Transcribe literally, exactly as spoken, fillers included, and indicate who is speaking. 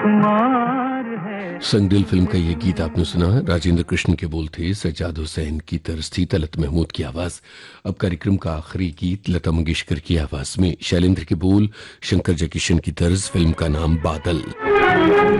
Speaker 1: खुमार है।
Speaker 2: संगदिल फिल्म का ये गीत आपने सुना है। राजेंद्र कृष्ण के बोल थे, सज्जाद हुसैन की तर्ज थी, तलत महमूद की आवाज। अब कार्यक्रम का आखिरी गीत लता मंगेशकर की आवाज में, शैलेंद्र के बोल, शंकर जयकिशन की तर्ज, फिल्म का नाम बादल।